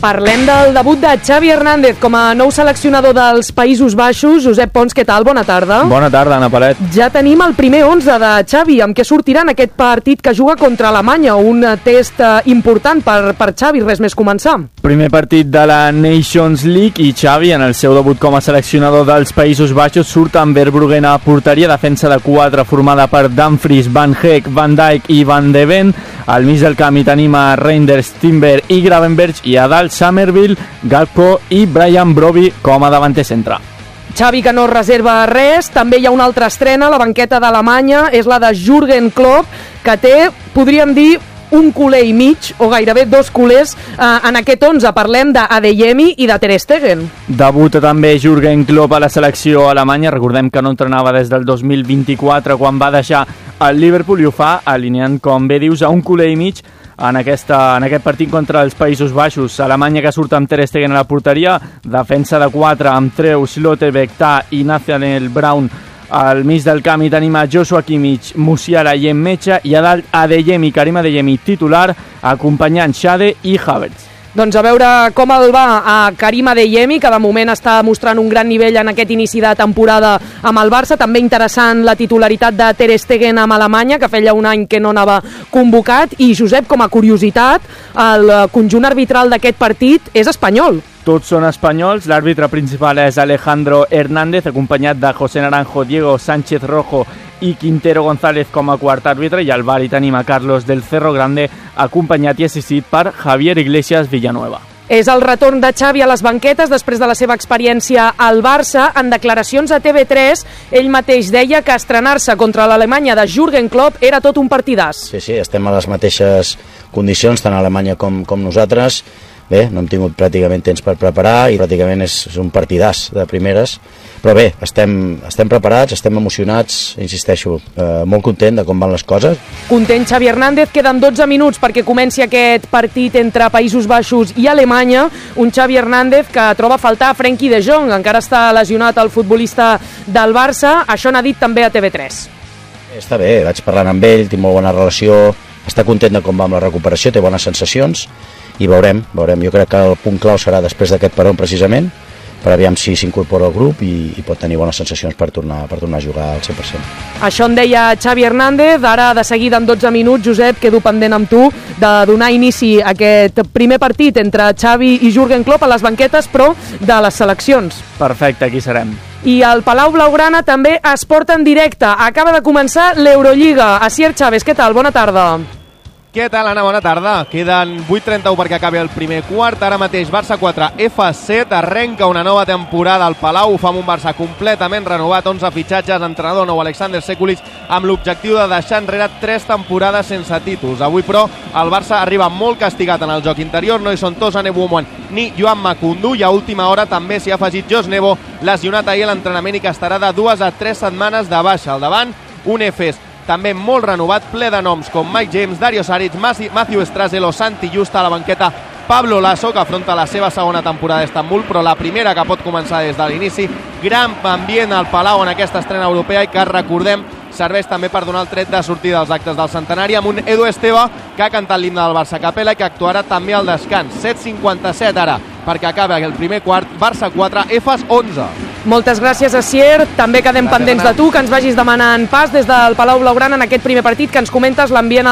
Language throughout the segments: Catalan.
Parlem del debut de Xavi Hernández com a nou seleccionador dels Països Baixos. Josep Pons, què tal? Bona tarda. Bona tarda, Anna Palet. Ja tenim el primer 11 de Xavi. Amb què sortirà en aquest partit que juga contra Alemanya? Un test important per Xavi, res més començar. Primer partit de la Nations League i Xavi, en el seu debut com a seleccionador dels Països Baixos, surt amb Verbruggen a porteria, defensa de 4 formada per Dumfries, Van Heek, Van Dijk i Van de Ven. Al mig del camp hi tenim a Reinders, Timber i Gravenberch, i a dalt Somerville, Gakpo i Brian Brobbey com a davanter centre. Xavi que no reserva res. També hi ha una altra estrena a la banqueta d'Alemanya, és la de Jürgen Klopp, que té, podríem dir, un culer i mig, o gairebé 2 culers en aquest 11. Parlem d'Adeyemi i de Ter Stegen. Debuta també Jürgen Klopp a la selecció alemanya. Recordem que no entrenava des del 2024, quan va deixar el Liverpool, i ho fa alineant, com bé dius, a un culer i mig en aquest partit contra els Països Baixos. Alemanya que surt amb Ter Stegen a la porteria, defensa de 4 amb Treu, Slotterbeck, Tah i Nathaniel Brown. Al mig del camp hi tenim a Joshua Kimmich, Musiala i Emmecha, i a dalt Adeyemi, Karim Adeyemi titular, acompanyant Xade i Havertz. Doncs a veure com el va a Karim Adeyemi, que de moment està mostrant un gran nivell en aquest inici de temporada amb el Barça. També interessant la titularitat de Ter Stegen amb Alemanya, que feia un any que no anava convocat. I Josep, com a curiositat, el conjunt arbitral d'aquest partit és espanyol. Tots són espanyols. L'àrbitre principal és Alejandro Hernández, acompanyat de José Naranjo, Diego Sánchez Rojo i Quintero González com a quart àrbitre, i al bar hi tenim a Carlos del Cerro Grande, acompanyat i assistit per Javier Iglesias Villanueva. És el retorn de Xavi a les banquetes després de la seva experiència al Barça. En declaracions a TV3, ell mateix deia que estrenar-se contra l'Alemanya de Jürgen Klopp era tot un partidàs. Sí, estem a les mateixes condicions, tant a Alemanya com nosaltres. Bé, no hem tingut pràcticament temps per preparar i pràcticament és un partidàs de primeres, però bé, estem preparats, estem emocionats, insisteixo, molt content de com van les coses. Content Xavi Hernández, queden 12 minuts perquè comenci aquest partit entre Països Baixos i Alemanya, un Xavi Hernández que troba a faltar Frenkie de Jong, encara està lesionat el futbolista del Barça, això n'ha dit també a TV3. Està bé, vaig parlant amb ell, tinc molt bona relació, està content de com va amb la recuperació, té bones sensacions, i veurem. Jo crec que el punt clau serà després d'aquest peron precisament, per aviam si s'incorpora al grup i pot tenir bones sensacions per tornar a jugar al 100%. Això en deia Xavi Hernández. Ara de seguida en 12 minuts, Josep, quedo pendent amb tu de donar inici a aquest primer partit entre Xavi i Jürgen Klopp a les banquetes, però de les seleccions. Perfecte, aquí serem. I el Palau Blaugrana també es porta en directe. Acaba de començar l'Eurolliga. Asier Chávez, què tal? Bona tarda. Què tal, Anna? Bona tarda. Queden 8:31 perquè acabi el primer quart. Ara mateix Barça 4, F7. Arrenca una nova temporada al Palau. Ho fa amb un Barça completament renovat. 11 fitxatges, entrenador nou Alexander Sekulic, amb l'objectiu de deixar enrere 3 temporades sense títols. Avui, però, el Barça arriba molt castigat en el joc interior. No hi són Tosan Eboumouen ni Joan Macoundou. I a última hora també s'hi ha afegit Jos Nebo, lesionat ahir a l'entrenament i que estarà de 2 a 3 setmanes de baixa. Al davant, un Efes també molt renovat, ple de noms com Mike James, Dario Saric, Matthew Strasel o Santi Justa. A la banqueta, Pablo Lasso, que afronta la seva segona temporada a Istanbul, però la primera que pot començar des de l'inici. Gran ambient al Palau en aquesta estrena europea i que, recordem, serveix també per donar el tret de sortida als actes del centenari, amb un Edu Esteve que ha cantat l'himne del Barça a capella i que actuarà també al descans. 7:57 ara perquè acaba el primer quart. Barça 4, Efes 11. Moltes gràcies, Asier. També quedem pendents de tu, que ens vagis demanant pas des del Palau Blaugrana en aquest primer partit, que ens comentes l'ambient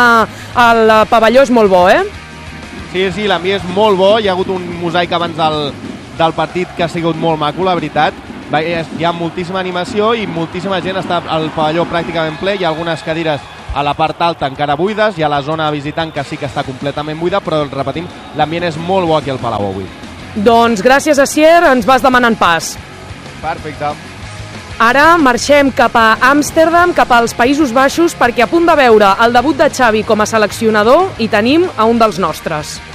al pavelló és molt bo, eh? Sí, l'ambient és molt bo. Hi ha hagut un mosaic abans del partit que ha sigut molt maco, la veritat. Hi ha moltíssima animació i moltíssima gent, està al pavelló pràcticament ple. Hi ha algunes cadires a la part alta encara buides, i a la zona visitant que sí que està completament buida, però repetim, l'ambient és molt bo aquí al Palau avui. Doncs gràcies, Asier, ens vas demanant pas. Perfecte. Ara marxem cap a Amsterdam, cap als Països Baixos, perquè a punt de veure el debut de Xavi com a seleccionador hi tenim a un dels nostres.